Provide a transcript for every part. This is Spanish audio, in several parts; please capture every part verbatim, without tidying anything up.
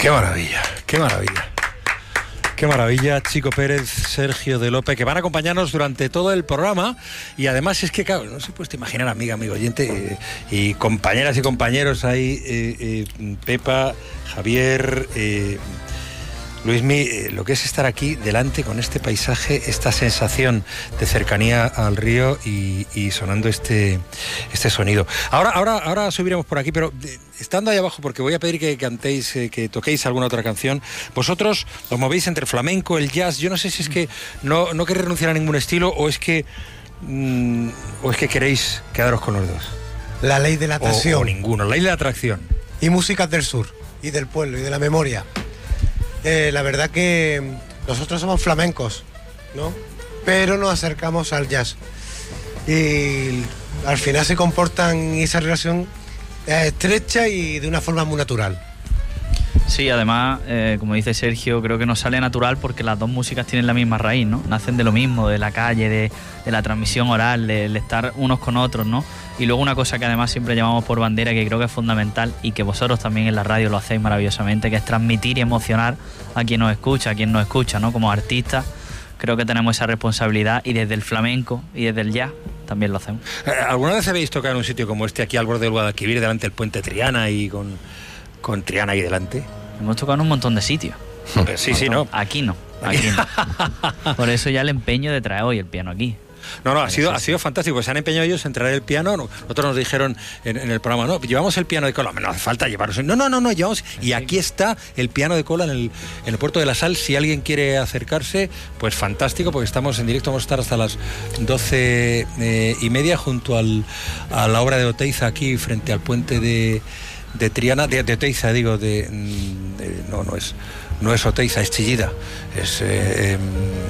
Qué maravilla, qué maravilla. Qué maravilla, Chico Pérez, Sergio de Lope, que van a acompañarnos durante todo el programa. Y además es que, claro, no se puede imaginar, amiga, amigo oyente, eh, y compañeras y compañeros ahí, eh, eh, Pepa, Javier, eh, Luismi, eh, lo que es estar aquí delante con este paisaje, esta sensación de cercanía al río y, y sonando este, este sonido. Ahora, ahora, ahora subiremos por aquí, pero de, estando ahí abajo, porque voy a pedir que cantéis, eh, que toquéis alguna otra canción. Vosotros os movéis entre el flamenco, el jazz. Yo no sé si es que no, no queréis renunciar a ningún estilo o es que mmm, o es que queréis quedaros con los dos. La ley de la atracción. O, o ninguno, la ley de la atracción. Y músicas del sur, y del pueblo, y de la memoria. Eh, la verdad que nosotros somos flamencos, ¿no? Pero nos acercamos al jazz. Y al final se comportan esa relación estrecha y de una forma muy natural. Sí, además, eh, como dice Sergio, creo que nos sale natural porque las dos músicas tienen la misma raíz, ¿no? Nacen de lo mismo, de la calle, de, de la transmisión oral, de, de estar unos con otros, ¿no? Y luego una cosa que además siempre llamamos por bandera, que creo que es fundamental y que vosotros también en la radio lo hacéis maravillosamente, que es transmitir y emocionar a quien nos escucha, a quien nos escucha, ¿no? Como artistas, creo que tenemos esa responsabilidad y desde el flamenco y desde el jazz también lo hacemos. ¿Alguna vez habéis tocado en un sitio como este, aquí al borde del Guadalquivir, delante del puente Triana y con, con Triana ahí delante? Hemos tocado en un montón de sitios. Sí, sí, no. Aquí no, aquí no. Por eso ya el empeño de traer hoy el piano aquí. No, no, ha sido, ha sido fantástico. Se han empeñado ellos en traer el piano. Nosotros nos dijeron en, en el programa, no, llevamos el piano de cola. No hace falta llevarnos. No, no, no, no, llevamos. Y aquí está el piano de cola en el, en el Puerto de la Sal. Si alguien quiere acercarse, pues fantástico, porque estamos en directo. Vamos a estar hasta las doce eh, y media junto al, a la obra de Oteiza, aquí frente al puente de, de Triana. De, de Oteiza, digo, de, de. No, no es. No es Oteiza, es Chillida. Es eh, eh,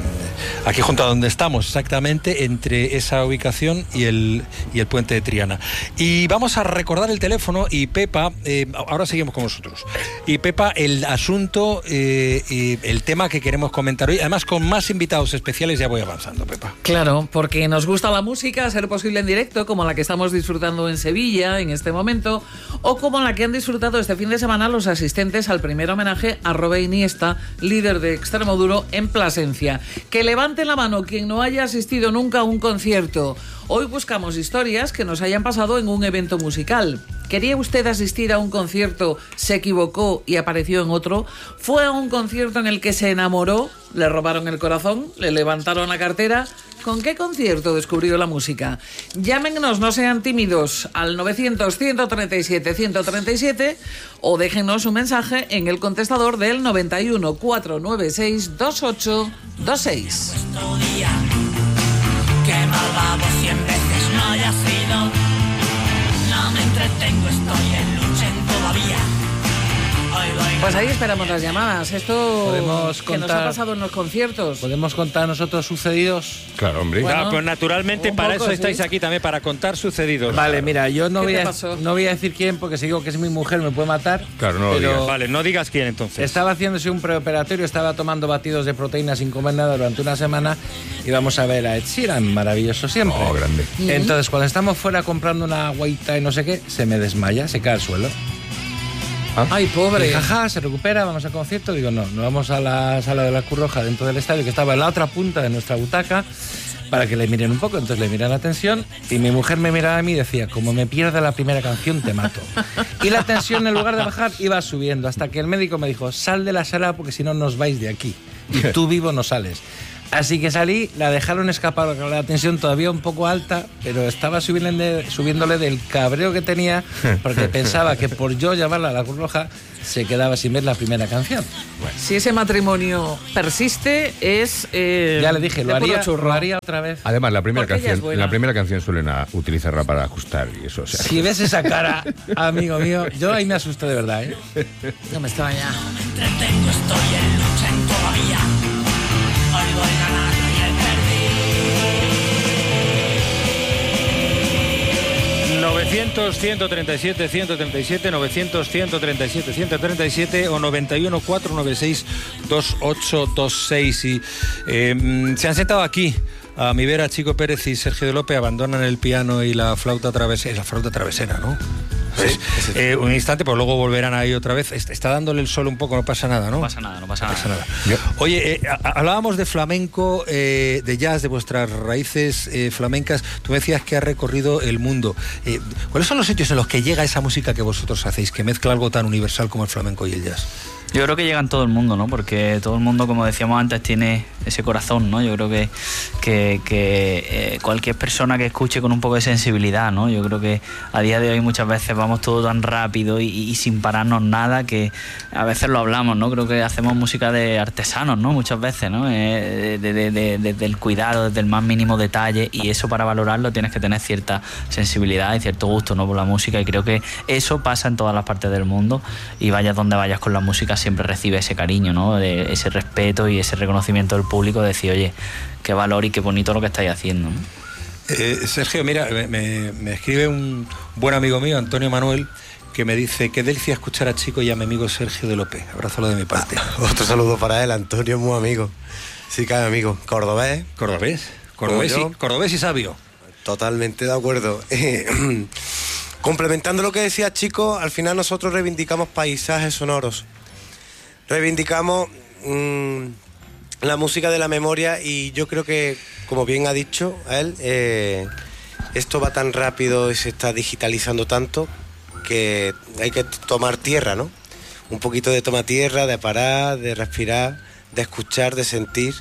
aquí junto a donde estamos, exactamente, entre esa ubicación y el, y el puente de Triana. Y vamos a recordar el teléfono y Pepa, eh, ahora seguimos con vosotros. Y Pepa, el asunto, eh, y el tema que queremos comentar hoy, además con más invitados especiales, ya voy avanzando, Pepa. Claro, porque nos gusta la música, a ser posible en directo, como la que estamos disfrutando en Sevilla en este momento, o como la que han disfrutado este fin de semana los asistentes al primer homenaje a Robert Iniesta, líder de Extremoduro en Plasencia. Que levante la mano quien no haya asistido nunca a un concierto. Hoy buscamos historias que nos hayan pasado en un evento musical. ¿Quería usted asistir a un concierto, se equivocó y apareció en otro? ¿Fue a un concierto en el que se enamoró, le robaron el corazón, le levantaron la cartera? ¿Con qué concierto descubrió la música? Llámenos, no sean tímidos, al novecientos, ciento treinta y siete, ciento treinta y siete o déjenos un mensaje en el contestador del noventa y uno, cuatrocientos noventa y seis, veintiocho veintiséis. Qué malvado cien veces no haya sido. No me entretengo, estoy en lucha todavía. Pues ahí esperamos las llamadas. Esto podemos que contar, nos ha pasado en los conciertos. ¿Podemos contar nosotros sucedidos? Claro, hombre. Bueno, claro, pues naturalmente para poco, eso sí. estáis aquí también, para contar sucedidos. Vale, mira, yo no ¿Qué voy, te a, pasó? no voy a decir quién, porque si digo que es mi mujer me puede matar. Claro, no lo pero digas. Vale, no digas quién entonces. Estaba haciéndose un preoperatorio, estaba tomando batidos de proteína sin comer nada durante una semana y vamos a ver a Ed Sheeran, maravilloso siempre. Oh, grande. Entonces, cuando estamos fuera comprando una agüita y no sé qué, se me desmaya, se cae al suelo. ¿Ah? Ay, pobre. Y jaja, se recupera, vamos al concierto. Digo, no, nos vamos a la sala de la Cruz Roja dentro del estadio, que estaba en la otra punta de nuestra butaca, para que le miren un poco. Entonces le miran la tensión y mi mujer me miraba a mí y decía, como me pierda la primera canción, te mato. Y la tensión, en lugar de bajar, iba subiendo, hasta que el médico me dijo, sal de la sala porque si no nos vais de aquí. Y tú vivo no sales. Así que salí, la dejaron escapar con la tensión todavía un poco alta, pero estaba subiéndole, subiéndole del cabreo que tenía, porque pensaba que por yo llamarla a la Cruz Roja se quedaba sin ver la primera canción. Bueno. Si ese matrimonio persiste, es... Eh, ya le dije, lo haría, lo haría otra vez. Además, la primera Porque ella es canción, buena. la primera canción suelen a, utilizarla para ajustar y eso. O sea. Si ves esa cara, amigo mío, yo ahí me asusté de verdad, ¿eh? No me extraña. No me entretengo, estoy en lucha todavía. Hoy voy ganando y he perdido. novecientos, ciento treinta y siete, ciento treinta y siete, novecientos, ciento treinta y siete, ciento treinta y siete o noventa y uno, cuatrocientos noventa y seis, veintiocho veintiséis. Y eh, se han sentado aquí a mi vera Chico Pérez y Sergio de Lope, abandonan el piano y la flauta travesera, la flauta travesera, ¿no? Pues, eh, un instante, pues luego volverán ahí otra vez. Está dándole el sol un poco, no pasa nada, ¿no? No pasa nada, no pasa, no pasa nada. nada. Oye, eh, hablábamos de flamenco, eh, de jazz, de vuestras raíces eh, flamencas. Tú me decías que has recorrido el mundo. Eh, ¿Cuáles son los sitios en los que llega esa música que vosotros hacéis, que mezcla algo tan universal como el flamenco y el jazz? Yo creo que llega en todo el mundo, ¿no? Porque todo el mundo, como decíamos antes, tiene ese corazón, ¿no? Yo creo que, que, que eh, cualquier persona que escuche con un poco de sensibilidad, ¿no? Yo creo que a día de hoy muchas veces vamos todo tan rápido y, y sin pararnos nada, que a veces lo hablamos, ¿no? Creo que hacemos música de artesanos, ¿no? Muchas veces, ¿no? Eh, de, de, de, de, del cuidado, desde el más mínimo detalle, y eso para valorarlo tienes que tener cierta sensibilidad y cierto gusto, ¿no? Por la música, y creo que eso pasa en todas las partes del mundo, y vayas donde vayas con la música siempre recibe ese cariño, ¿no? De ese respeto y ese reconocimiento del público, de decir, oye, qué valor y qué bonito lo que estáis haciendo, ¿no? Eh, Sergio, mira, me, me escribe un buen amigo mío, Antonio Manuel, que me dice: qué delicia escuchar a Chico y a mi amigo Sergio de López. Abrázalo de mi parte. Ah, otro saludo para él, Antonio, muy amigo. Sí, cada amigo. Cordobés. Cordobés. Cordobés y, cordobés y sabio. Totalmente de acuerdo. Complementando lo que decía Chico, al final nosotros reivindicamos paisajes sonoros. Reivindicamos mmm, la música de la memoria, y yo creo que, como bien ha dicho él, eh, esto va tan rápido y se está digitalizando tanto que hay que tomar tierra, ¿no? Un poquito de toma tierra, de parar, de respirar, de escuchar, de sentir,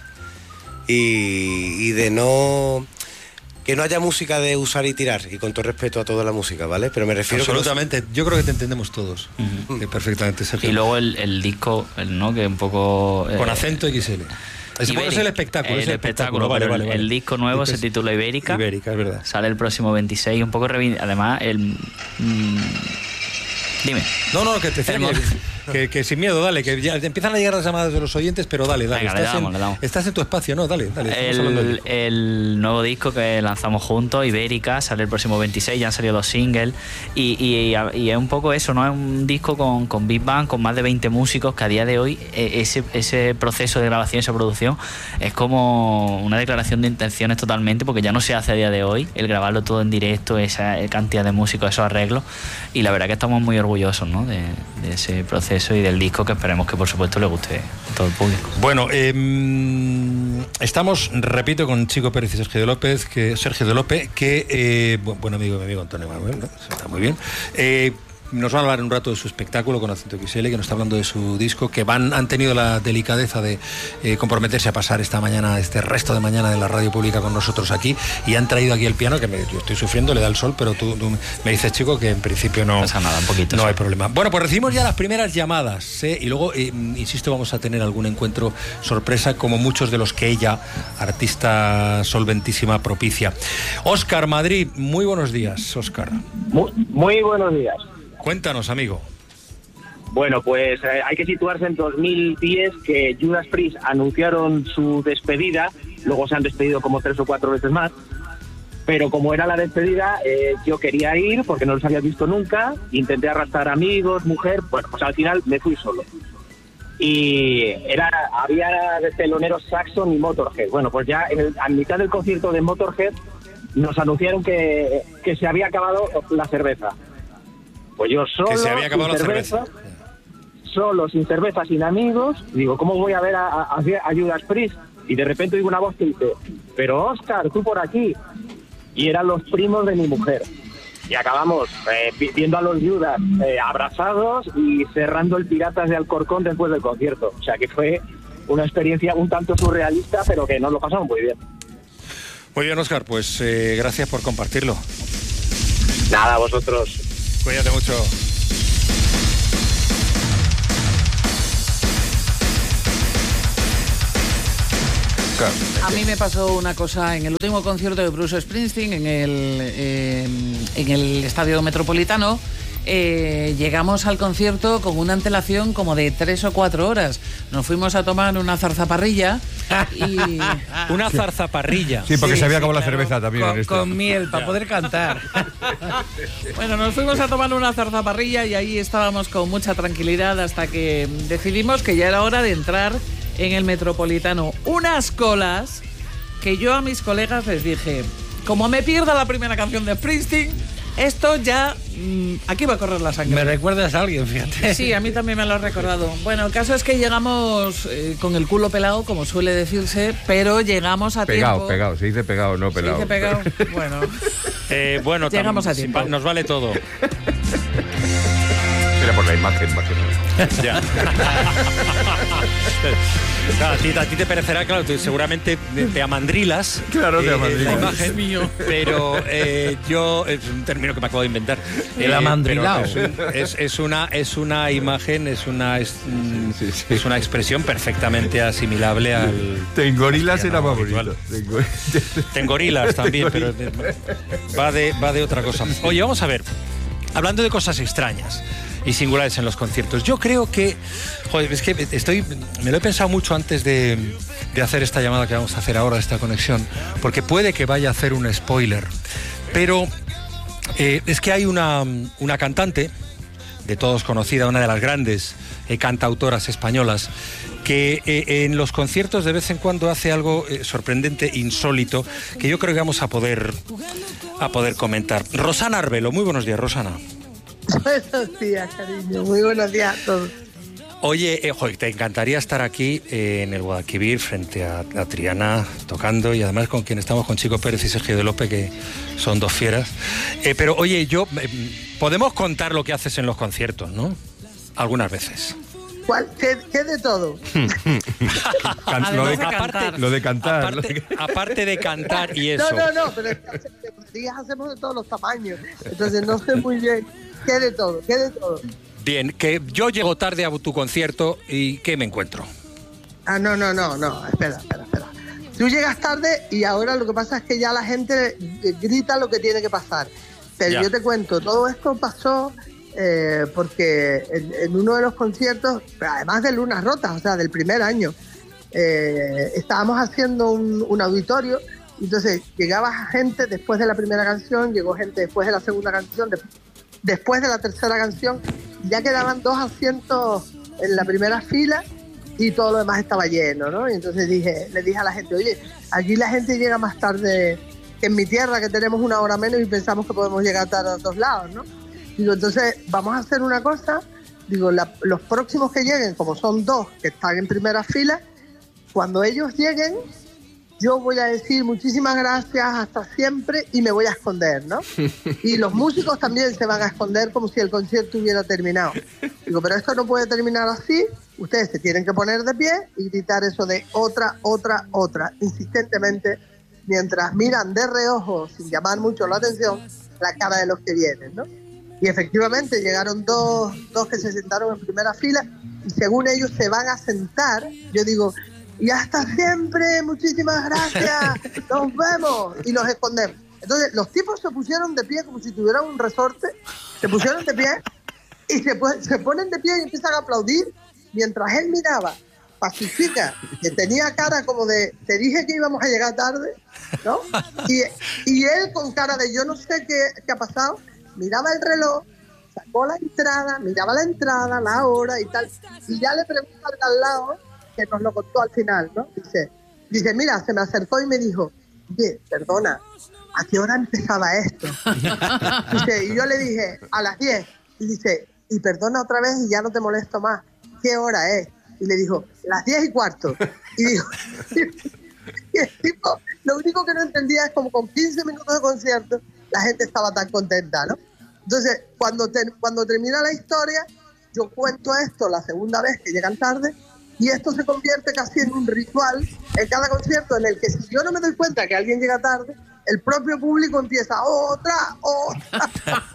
y, y de no... que no haya música de usar y tirar, y con todo respeto a toda la música, ¿vale? Pero me refiero... Absolutamente, que no... yo creo que te entendemos todos. Uh-huh. eh, perfectamente, Sergio. Y luego el, el disco, el, ¿no? Que un poco... Con eh, acento equis ele. Es, bueno, es el espectáculo. El, es el espectáculo, espectáculo. Vale, vale, vale, vale. El disco nuevo Entonces, se titula Ibérica. Ibérica, es verdad. Sale el próximo veintiséis, un poco... Revi... Además, el... Mmm, dime. No, no, que te decía que, que sin miedo, dale, que ya empiezan a llegar las llamadas de los oyentes, pero dale, dale. Venga, estás, le damos, en, le damos. estás en tu espacio, ¿no? Dale, dale. El, el nuevo disco que lanzamos juntos, Ibérica, sale el próximo veintiséis, ya han salido dos singles, y, y, y es un poco eso, ¿no? Es un disco con, con Big Bang, con más de veinte músicos, que a día de hoy ese, ese proceso de grabación, esa producción, es como una declaración de intenciones totalmente, porque ya no se hace a día de hoy, el grabarlo todo en directo, esa cantidad de músicos, esos arreglos, y la verdad que estamos muy orgullosos, ¿no? de, de ese proceso y del disco, que esperemos que por supuesto le guste a todo el público. Bueno, eh, estamos, repito, con Chico Pérez y Sergio de López, que Sergio de López, que eh, buen amigo mi amigo Antonio Manuel, ¿no? Está muy bien. Eh, Nos van a hablar un rato de su espectáculo con acento equis ele, que nos está hablando de su disco, que van han tenido la delicadeza de eh, comprometerse a pasar esta mañana, este resto de mañana de la radio pública con nosotros aquí, y han traído aquí el piano, que me, yo estoy sufriendo, le da el sol, pero tú, tú me dices, Chico, que en principio no pasa nada, un poquito, no sí. hay problema. Bueno, pues recibimos ya las primeras llamadas, ¿eh? Y luego, eh, insisto, vamos a tener algún encuentro sorpresa, como muchos de los que ella, artista solventísima, propicia. Óscar Madrid, muy buenos días, Óscar. Muy, muy buenos días. Cuéntanos, amigo. Bueno, pues eh, hay que situarse en dos mil diez, que Judas Priest anunciaron su despedida, luego se han despedido como tres o cuatro veces más, pero como era la despedida, eh, yo quería ir porque no los había visto nunca, intenté arrastrar amigos, mujer, bueno, pues al final me fui solo. Y era había de teloneros Saxon y Motorhead. Bueno, pues ya en el, a mitad del concierto de Motorhead nos anunciaron que, que se había acabado la cerveza. Pues yo solo, que se había acabado sin la cerveza, cerveza. solo, sin cerveza, sin amigos. Digo, ¿cómo voy a ver a, a, a Judas Priest? Y de repente oigo una voz que dice, pero Óscar, tú por aquí. Y eran los primos de mi mujer. Y acabamos eh, viendo a los Judas eh, abrazados y cerrando el Piratas de Alcorcón después del concierto. O sea que fue una experiencia un tanto surrealista, pero que nos lo pasamos muy bien. Muy bien, Óscar, pues eh, gracias por compartirlo. Nada, vosotros. Cuídate mucho. A mí me pasó una cosa en el último concierto de Bruce Springsteen en el, eh, en el Estadio Metropolitano. Eh, llegamos al concierto con una antelación como de tres o cuatro horas. Nos fuimos a tomar una zarzaparrilla y... Una zarzaparrilla. Sí, porque Sí, se había sí, acabado claro. la cerveza también. Con, en esto. con miel, para poder cantar. Bueno, nos fuimos a tomar una zarzaparrilla y ahí estábamos con mucha tranquilidad hasta que decidimos que ya era hora de entrar en el Metropolitano. Unas colas que yo a mis colegas les dije, como me pierda la primera canción de Springsteen, esto ya mm, aquí va a correr la sangre. Me recuerdas a alguien, fíjate. Sí, a mí también me lo has recordado. Bueno, el caso es que llegamos eh, con el culo pelado, como suele decirse, pero llegamos a Pegado, tiempo. pegado, se dice pegado, no pelado. Se dice pegado, bueno. Eh, bueno, Llegamos tam- a tiempo. Nos vale todo. Era por la imagen, más que nada. Ya. Claro, a, ti, a ti te parecerá, claro, tú seguramente te amandrilas. Claro, te eh, amandrilas. la imagen mío. Pero eh, yo, es un término que me acabo de inventar. El Eh, amandrilao. pero Es, un- es, es una, es una imagen, es una, es, mm, Sí, sí. es una expresión perfectamente asimilable al. Tengorilas era más habitual. bonito. Tengo- Tengorilas también, pero de- va de, va de otra cosa. Oye, vamos a ver. Hablando de cosas extrañas y singulares en los conciertos, yo creo que, joder, es que estoy, me lo he pensado mucho antes de, de hacer esta llamada que vamos a hacer ahora, esta conexión, porque puede que vaya a hacer un spoiler, pero eh, es que hay una, una cantante de todos conocida, una de las grandes eh, cantautoras españolas, que eh, en los conciertos de vez en cuando hace algo eh, sorprendente, insólito, que yo creo que vamos a poder, a poder comentar. Rosana Arbelo, muy buenos días, Rosana. Buenos días, cariño. Muy buenos días a todos. Oye, eh, joder, te encantaría estar aquí eh, en el Guadalquivir frente a, a Triana tocando, y además con quien estamos, con Chico Pérez y Sergio de López, que son dos fieras. Eh, pero oye, yo eh, podemos contar lo que haces en los conciertos, ¿no? Algunas veces. ¿Cuál? ¿Qué, qué de todo? Can- lo, de, Además de cantar. lo de cantar. Aparte, aparte de cantar y eso. No, no, no, pero es que hace- días hacemos de todos los tamaños. Entonces no sé muy bien qué de todo, qué de todo. Bien, que yo llego tarde a tu concierto y ¿qué me encuentro? Ah, no, no, no, no, espera, espera, espera. Tú llegas tarde y ahora lo que pasa es que ya la gente grita lo que tiene que pasar. Pero Ya. yo te cuento, todo esto pasó eh, porque en, en uno de los conciertos, además de Lunas Rotas, o sea, del primer año, eh, estábamos haciendo un, un auditorio, y entonces llegaba gente después de la primera canción, llegó gente después de la segunda canción, de- después de la tercera canción, ya quedaban dos asientos en la primera fila y todo lo demás estaba lleno, ¿no? Y entonces dije, le dije a la gente, oye, aquí la gente llega más tarde que en mi tierra, que tenemos una hora menos y pensamos que podemos llegar tarde a todos lados, ¿no? Digo, entonces vamos a hacer una cosa, digo, la- los próximos que lleguen, como son dos que están en primera fila, cuando ellos lleguen, yo voy a decir muchísimas gracias, hasta siempre, y me voy a esconder, ¿no? Y los músicos también se van a esconder como si el concierto hubiera terminado. Digo, pero esto no puede terminar así, ustedes se tienen que poner de pie y gritar eso de otra, otra, otra, insistentemente, mientras miran de reojo, sin llamar mucho la atención, la cara de los que vienen, ¿no? Y efectivamente llegaron dos, dos que se sentaron en primera fila, y según ellos se van a sentar, yo digo, y hasta siempre, muchísimas gracias, nos vemos, y nos escondemos. Entonces los tipos se pusieron de pie como si tuvieran un resorte, se pusieron de pie y se, pu- se ponen de pie y empiezan a aplaudir, mientras él miraba, pacifica, que tenía cara como de, te dije que íbamos a llegar tarde, ¿no? Y, y él con cara de yo no sé qué, qué ha pasado, miraba el reloj, sacó la entrada, miraba la entrada, la hora y tal, y ya le pregunta al de al lado, que nos lo contó al final, ¿no? Dice, dice, mira, se me acercó y me dijo, oye, perdona, ¿a qué hora empezaba esto? Dice, y yo le dije, a las diez. Y dice, y perdona otra vez y ya no te molesto más, ¿qué hora es? Y le dijo, las diez y cuarto. Y dijo, y el tipo, lo único que no entendía es como con quince minutos de concierto, la gente estaba tan contenta, ¿no? Entonces, cuando, te- cuando termina la historia, yo cuento esto la segunda vez que llegan tarde, y esto se convierte casi en un ritual en cada concierto, en el que si yo no me doy cuenta que alguien llega tarde, el propio público empieza otra, otra.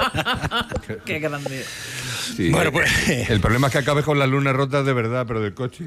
Qué grande. Sí. Bueno, pues- El problema es que acabes con las lunas rotas de verdad, pero del coche.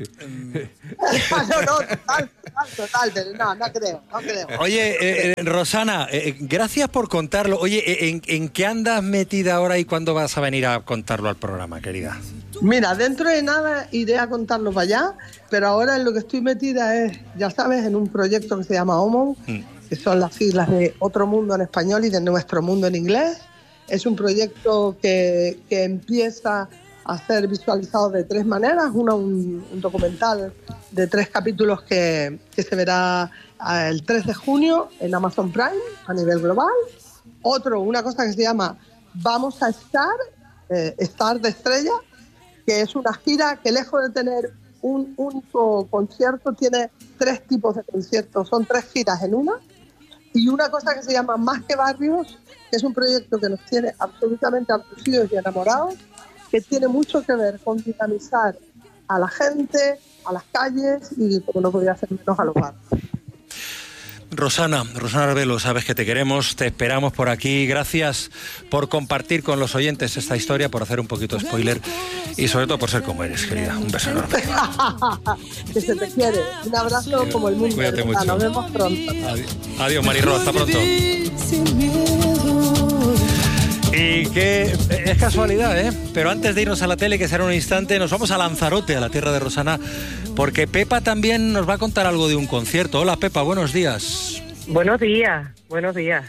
no, no, total, total, total, pero no, no creo, no creo. Oye, eh, eh, Rosana, eh, gracias por contarlo. Oye, eh, ¿en, ¿en qué andas metida ahora y cuándo vas a venir a contarlo al programa, querida? Mira, dentro de nada iré a contarlo para allá, pero ahora en lo que estoy metida es, ya sabes, en un proyecto que se llama OMON, que son las siglas de Otro Mundo en español y de Nuestro Mundo en inglés. Es un proyecto que, que empieza a ser visualizado de tres maneras. Uno, un, un documental de tres capítulos que, que se verá eh, el tres de junio en Amazon Prime a nivel global. Otro, una cosa que se llama vamos a estar, eh, Star de Estrella, que es una gira que lejos de tener un único concierto, tiene tres tipos de conciertos, son tres giras en una, y una cosa que se llama Más que Barrios, que es un proyecto que nos tiene absolutamente abducidos y enamorados, que tiene mucho que ver con dinamizar a la gente, a las calles y, como no podía ser menos, a los barrios. Rosana, Rosana Arbelo, sabes que te queremos, te esperamos por aquí. Gracias por compartir con los oyentes esta historia, por hacer un poquito de spoiler y sobre todo por ser como eres, querida. Un beso enorme. Que se te quiere. Un abrazo como el mundo. Cuídate mucho. Nos vemos pronto. Adiós, Adiós Marirro, hasta pronto. Y que es casualidad, ¿eh? Pero antes de irnos a la tele, que será un instante, nos vamos a Lanzarote, a la tierra de Rosana, porque Pepa también nos va a contar algo de un concierto. Hola Pepa, buenos días. Buenos días, buenos días.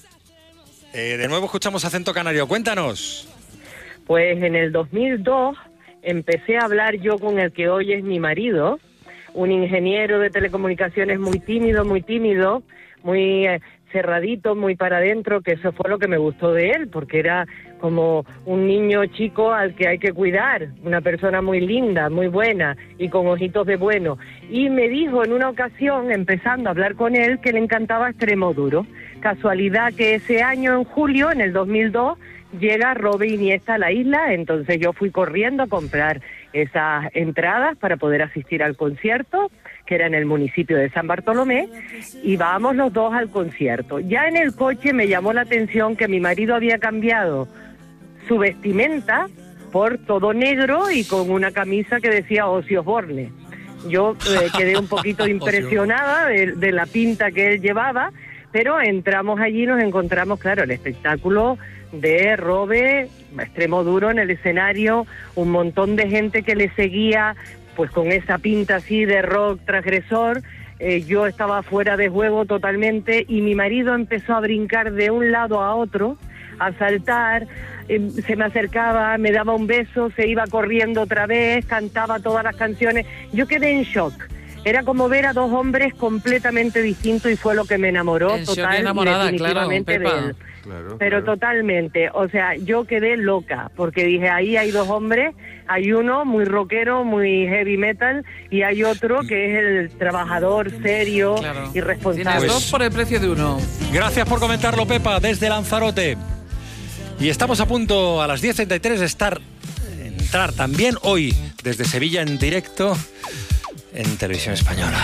Eh, de nuevo escuchamos acento canario, cuéntanos. Pues en el dos mil dos empecé a hablar yo con el que hoy es mi marido, un ingeniero de telecomunicaciones muy tímido, muy tímido, muy... Eh, cerradito, muy para adentro, que eso fue lo que me gustó de él, porque era como un niño chico al que hay que cuidar, una persona muy linda, muy buena y con ojitos de bueno. Y me dijo en una ocasión, empezando a hablar con él, que le encantaba Extremoduro. Casualidad que ese año, en julio, en el dos mil dos, llega Robe Iniesta a la isla, entonces yo fui corriendo a comprar esas entradas para poder asistir al concierto, que era en el municipio de San Bartolomé, y vamos los dos al concierto. Ya en el coche me llamó la atención que mi marido había cambiado su vestimenta por todo negro y con una camisa que decía Ozzy Osbourne. Yo eh, quedé un poquito impresionada de, de la pinta que él llevaba, pero entramos allí y nos encontramos, claro, el espectáculo de Robe, Extremoduro en el escenario, un montón de gente que le seguía, pues con esa pinta así de rock transgresor. Eh, yo estaba fuera de juego totalmente y mi marido empezó a brincar de un lado a otro, a saltar, eh, se me acercaba, me daba un beso, se iba corriendo otra vez, cantaba todas las canciones. Yo quedé en shock. Era como ver a dos hombres completamente distintos y fue lo que me enamoró En total shock, enamorada, definitivamente claro, de él. Claro, Pero claro. totalmente, o sea, yo quedé loca, porque dije, ahí hay dos hombres, hay uno muy rockero, muy heavy metal, y hay otro que es el trabajador serio Claro. y responsable. Tienes dos por el precio de uno. Gracias por comentarlo, Pepa, desde Lanzarote. Y estamos a punto, a las diez treinta y tres, de estar, entrar también hoy, desde Sevilla en directo, en Televisión Española.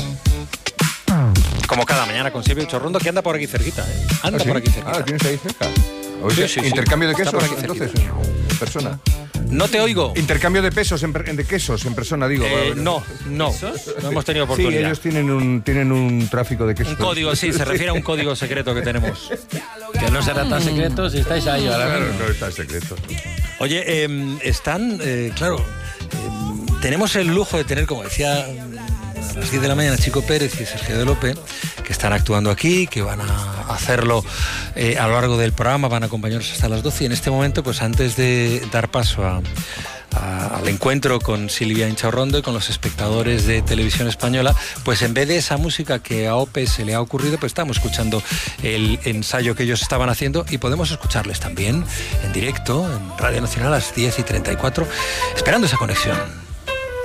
Como cada mañana con Silvio Chorrondo, que anda por aquí cerquita, ¿eh? Anda ¿Ah, sí? por aquí cerquita. Ah, ¿tienes ahí cerca? Oye, Sí, sí, sí. intercambio de Está quesos, por aquí entonces, cerquita. en persona. No te oigo. Intercambio de pesos, en, per- de quesos, en persona, digo. Eh, Bueno. no, no, no hemos tenido Sí, oportunidad. ellos tienen un, tienen un tráfico de quesos. Un código, sí, se refiere a un código secreto que tenemos. Que no será tan secreto si estáis ahí ahora Claro, mismo. no está en secreto. Oye, eh, están, eh, claro, eh, tenemos el lujo de tener, como decía eh, a las diez de la mañana, Chico Pérez y Sergio de Lope, que están actuando aquí, que van a hacerlo eh, a lo largo del programa, van a acompañarnos hasta las doce. Y en este momento, pues antes de dar paso a, a, al encuentro con Silvia Inchaurrondo y con los espectadores de Televisión Española, pues en vez de esa música que a Ope se le ha ocurrido, pues estamos escuchando el ensayo que ellos estaban haciendo y podemos escucharles también en directo en Radio Nacional a las diez y treinta y cuatro, esperando esa conexión.